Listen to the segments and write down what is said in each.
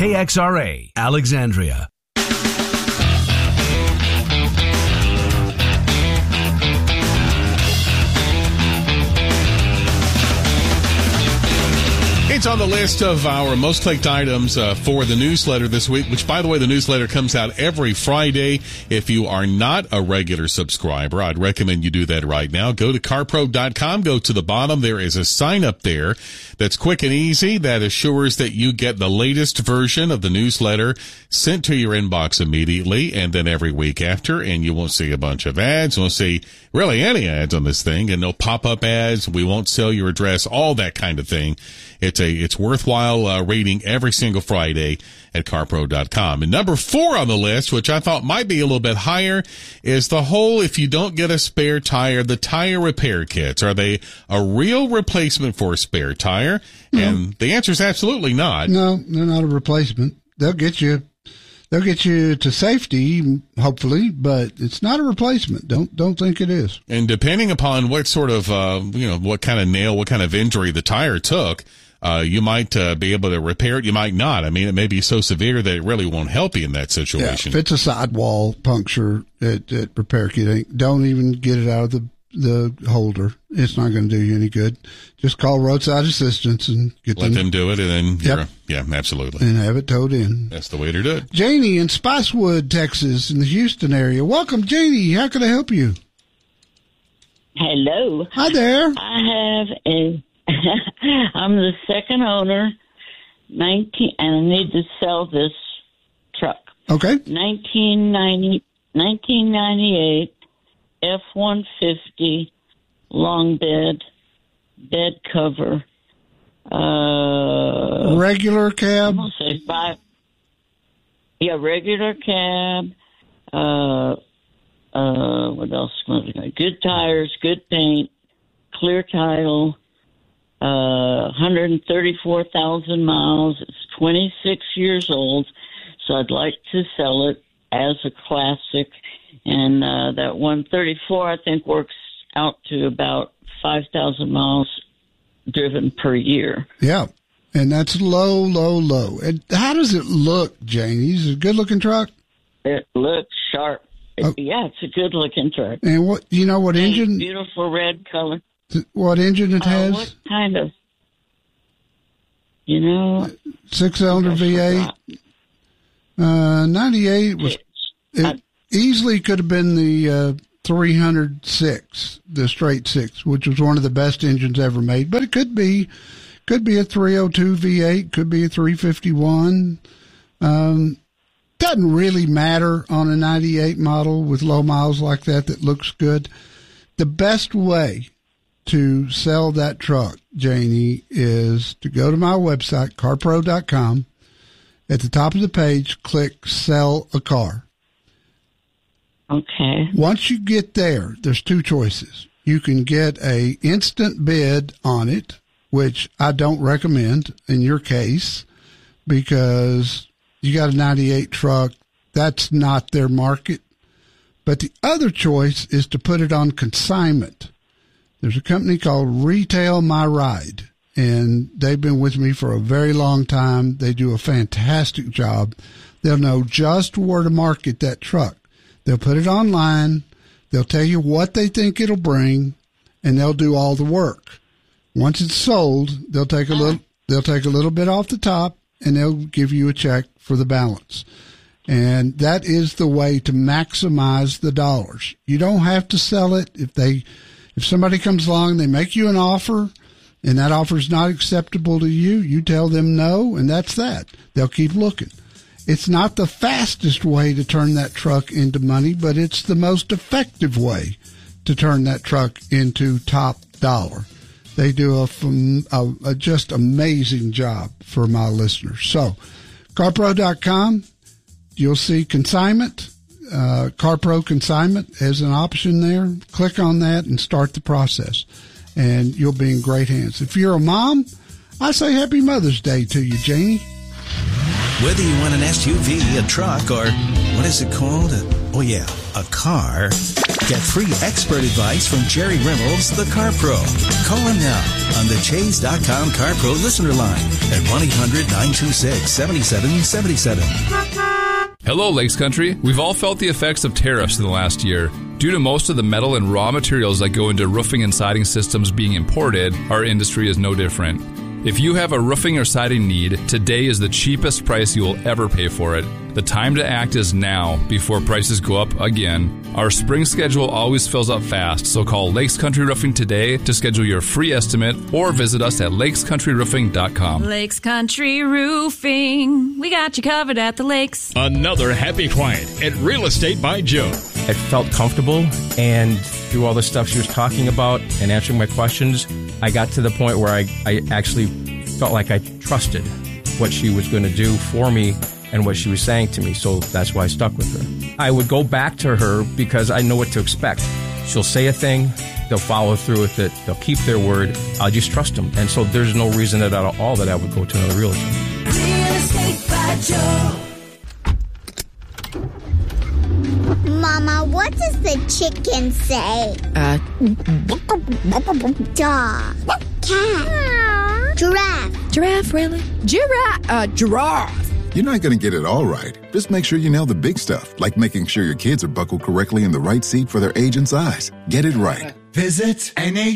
KXRA, Alexandria. It's on the list of our most clicked items for the newsletter this week, which, by the way, the newsletter comes out every Friday. If you are not a regular subscriber, I'd recommend you do that right now. Go to carpro.com, go to the bottom. There is a sign up there that's quick and easy that assures that you get the latest version of the newsletter sent to your inbox immediately and then every week after, and you won't see a bunch of ads. You won't see really any ads on this thing, and no pop-up ads. We won't sell your address, all that kind of thing. It's worthwhile reading every single Friday at carpro.com. And number 4 on the list, which I thought might be a little bit higher, is the whole if you don't get a spare tire, the tire repair kits. Are they a real replacement for a spare tire? No. And the answer is absolutely not. No, they're not a replacement. They'll get you to safety, hopefully, but it's not a replacement. Don't think it is. And depending upon what sort of, what kind of nail, what kind of injury the tire took, you might be able to repair it. You might not. I mean, it may be so severe that it really won't help you in that situation. Yeah, if it's a sidewall puncture at repair kit, don't even get it out of the holder. It's not going to do you any good. Just call roadside assistance and let them do it, and then yeah, absolutely, and have it towed in. That's the way to do it. Janie in Spicewood, Texas, in the Houston area. Welcome, Janie. How can I help you? Hello. Hi there. I have I'm the second owner, and I need to sell this truck. Okay. 1998 F-150 long bed cover. Regular cab? I'm going to say 5. Yeah, regular cab. What else? Good tires, good paint, clear title. 134,000 miles. It's 26 years old, so I'd like to sell it as a classic. And that 134, I think, works out to about 5,000 miles driven per year. Yeah, and that's low. And how does it look, Janie? Is it a good-looking truck? It looks sharp. Yeah, it's a good-looking truck. And what engine? Beautiful red color. What engine it has? What kind of? 6-cylinder V8. 98 was. It easily could have been the 306, the straight 6, which was one of the best engines ever made. But it could be a 302 V8, could be a 351. Doesn't really matter on a 98 model with low miles like that looks good. The best way to sell that truck, Janie, is to go to my website, carpro.com. At the top of the page, click Sell a Car. Okay. Once you get there, there's 2 choices. You can get a instant bid on it, which I don't recommend in your case, because you got a 98 truck. That's not their market. But the other choice is to put it on consignment. There's a company called Retail My Ride, and they've been with me for a very long time. They do a fantastic job. They'll know just where to market that truck. They'll put it online. They'll tell you what they think it'll bring, and they'll do all the work. Once it's sold, they'll take a little bit off the top, and they'll give you a check for the balance. And that is the way to maximize the dollars. You don't have to sell it. If somebody comes along, they make you an offer, and that offer is not acceptable to you, you tell them no, and that's that. They'll keep looking. It's not the fastest way to turn that truck into money, but it's the most effective way to turn that truck into top dollar. They do a just amazing job for my listeners. So, carpro.com, you'll see consignment. CarPro Consignment as an option there. Click on that and start the process, and you'll be in great hands. If you're a mom, I say Happy Mother's Day to you, Janie. Whether you want an SUV, a truck, or what is it called? A car. Get free expert advice from Jerry Reynolds, the Car Pro. Call him now on the Chase.com Car Pro listener line at 1-800-926-7777. Hello, Lakes Country. We've all felt the effects of tariffs in the last year. Due to most of the metal and raw materials that go into roofing and siding systems being imported, our industry is no different. If you have a roofing or siding need, today is the cheapest price you will ever pay for it. The time to act is now, before prices go up again. Our spring schedule always fills up fast, so call Lakes Country Roofing today to schedule your free estimate or visit us at lakescountryroofing.com. Lakes Country Roofing. We got you covered at the lakes. Another happy client at Real Estate by Joe. I felt comfortable, and through all the stuff she was talking about and answering my questions, I got to the point where I actually felt like I trusted what she was going to do for me and what she was saying to me, so that's why I stuck with her. I would go back to her because I know what to expect. She'll say a thing, they'll follow through with it, they'll keep their word, I'll just trust them. And so there's no reason at all that I would go to another realtor. Real Estate by Joe. Mama, what does the chicken say? Dog. Cat. Giraffe. Giraffe, really? Giraffe. You're not going to get it all right. Just make sure you nail the big stuff, like making sure your kids are buckled correctly in the right seat for their age and size. Get it right. Visit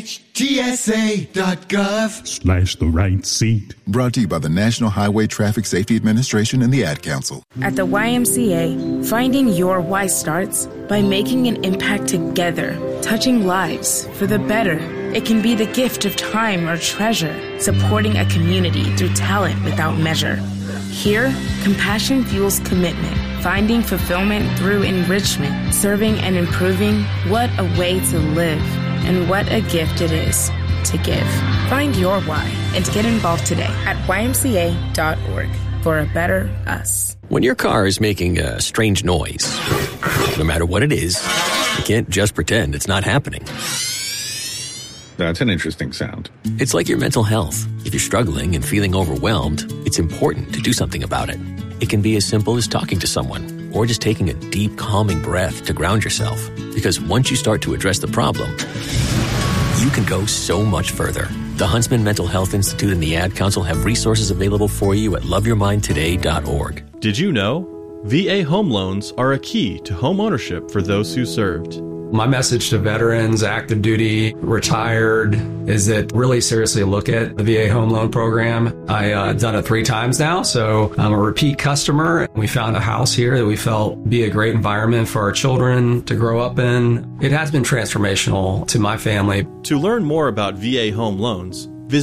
NHTSA.gov/the right seat. Brought to you by the National Highway Traffic Safety Administration and the Ad Council. At the YMCA, finding your why starts by making an impact together, touching lives for the better. It can be the gift of time or treasure, supporting a community through talent without measure. Here, compassion fuels commitment, finding fulfillment through enrichment, serving and improving. What a way to live, and what a gift it is to give. Find your why and get involved today at ymca.org for a better us. When your car is making a strange noise, no matter what it is, you can't just pretend it's not happening. That's an interesting sound. It's like your mental health. If you're struggling and feeling overwhelmed, it's important to do something about it. It can be as simple as talking to someone or just taking a deep, calming breath to ground yourself. Because once you start to address the problem, you can go so much further. The Huntsman Mental Health Institute and the Ad Council have resources available for you at loveyourmindtoday.org. Did you know? VA home loans are a key to home ownership for those who served. My message to veterans, active duty, retired, is that really seriously look at the VA home loan program. I've done it 3 times now, so I'm a repeat customer. We found a house here that we felt would be a great environment for our children to grow up in. It has been transformational to my family. To learn more about VA home loans,